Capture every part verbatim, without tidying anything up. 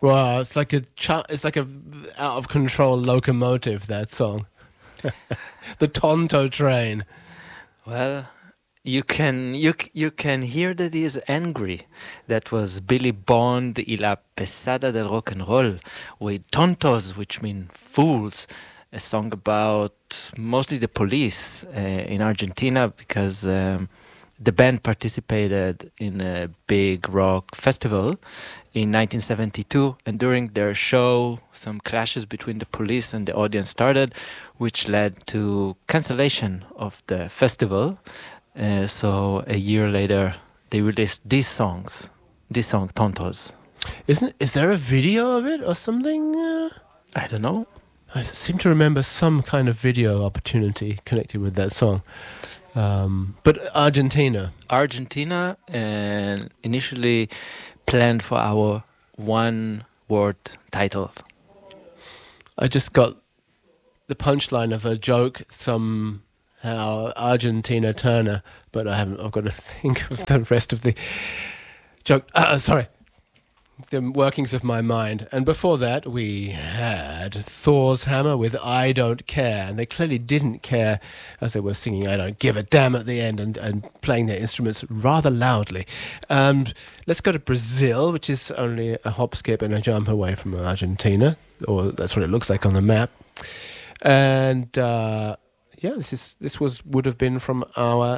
Well, it's like a ch- it's like a out of control locomotive. That song, the Tonto train. Well, you can you c- you can hear that he is angry. That was Billy Bond y la pesada del rock and roll with tontos, which mean fools. A song about mostly the police uh, in Argentina because um, the band participated in a big rock festival in nineteen seventy-two, and during their show, some clashes between the police and the audience started, which led to cancellation of the festival. Uh, so a year later, they released these songs, this song Tontos. Isn't is there a video of it or something? Uh, I don't know. I seem to remember some kind of video opportunity connected with that song. Um, but Argentina. Argentina, and initially planned for our one-word titles. I just got the punchline of a joke somehow, Argentina Turner, but I haven't. I've got to think of the rest of the joke. Uh, sorry, the workings of my mind. And before that, we had Thor's Hammer with I Don't Care, and they clearly didn't care as they were singing I Don't Give a Damn at the end and, and playing their instruments rather loudly. Um, let's go to Brazil, which is only a hop, skip, and a jump away from Argentina, or that's what it looks like on the map. And uh, yeah, this is this was would have been from our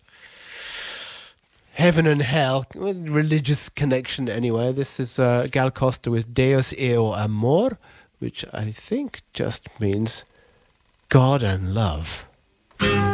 Heaven and Hell, religious connection anyway. This is uh, Gal Costa with Deus e o Amor, which I think just means God and love.